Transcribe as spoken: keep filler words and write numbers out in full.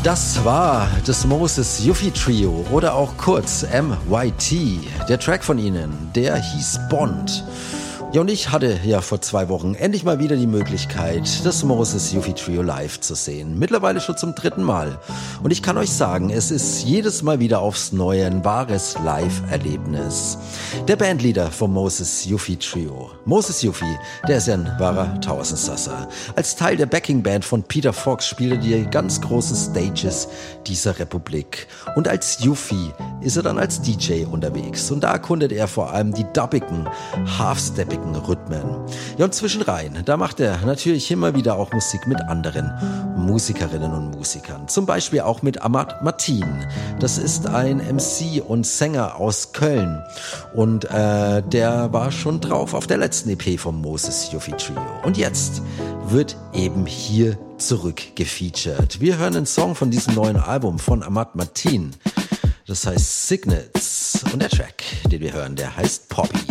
Das war das Moses Yuffie Trio oder auch kurz M Y T. Der Track von ihnen, der hieß Bond. Ja, und ich hatte ja vor zwei Wochen endlich mal wieder die Möglichkeit, das Moses Yuffie Trio live zu sehen. Mittlerweile schon zum dritten Mal. Und ich kann euch sagen, es ist jedes Mal wieder aufs Neue ein wahres Live-Erlebnis. Der Bandleader vom Moses Yuffie Trio, Moses Yuffie, der ist ja ein wahrer Tausendsasser. Als Teil der Backing-Band von Peter Fox spielt er die ganz großen Stages dieser Republik. Und als Yuffie ist er dann als D J unterwegs. Und da erkundet er vor allem die dubbigen, half-steppigen Rhythmen. Ja, und zwischenrein, da macht er natürlich immer wieder auch Musik mit anderen Musikerinnen und Musikern. Zum Beispiel auch mit Ahmad Mateen. Das ist ein M C und Sänger aus Köln. Und äh, der war schon drauf auf der letzten E P vom Moses Yuffie Trio. Und jetzt wird eben hier zurückgefeatured. Wir hören einen Song von diesem neuen Album von Ahmad Mateen. Das heißt Signets. Und der Track, den wir hören, der heißt Poppy.